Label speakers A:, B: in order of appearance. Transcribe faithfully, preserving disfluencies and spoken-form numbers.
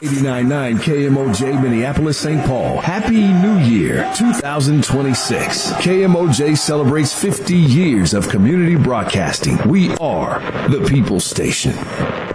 A: eighty-nine point nine K M O J Minneapolis, Saint Paul. Happy New Year two thousand twenty-six. K M O J celebrates fifty years of community broadcasting. We are the People's Station.